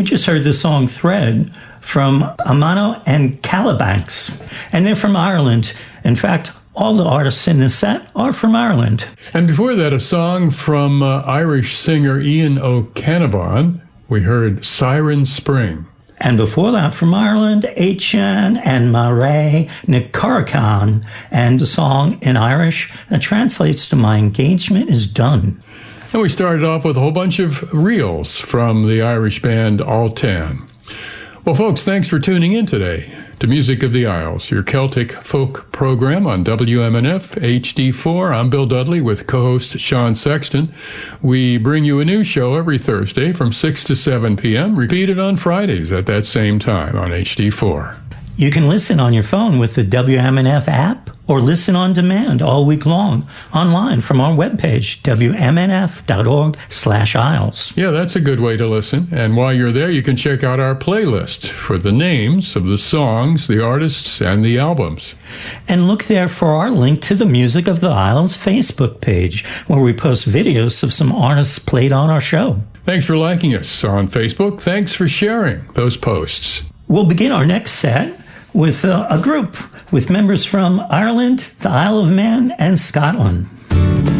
just heard the song Thread from Amano and Calabanks, and they're from Ireland. In fact, all the artists in this set are from Ireland. And before that, a song from Irish singer Ian O'Canavan. We heard Siren Spring. And before that, from Ireland, Aitchan and Marae Nicaracan, and a song in Irish that translates to My Engagement is Done. And we started off with a whole bunch of reels from the Irish band Altan. Well, folks, thanks for tuning in today to Music of the Isles, your Celtic folk program on WMNF HD4. I'm Bill Dudley with co-host Sean Sexton. We bring you a new show every Thursday from 6 to 7 p.m., repeated on Fridays at that same time on HD4. You can listen on your phone with the WMNF app or listen on demand all week long online from our webpage, wmnf.org/Isles. Yeah, that's a good way to listen. And while you're there, you can check out our playlist for the names of the songs, the artists, and the albums. And look there for our link to the Music of the Isles Facebook page, where we post videos of some artists played on our show. Thanks for liking us on Facebook. Thanks for sharing those posts. We'll begin our next set with a group with members from Ireland, the Isle of Man, and Scotland.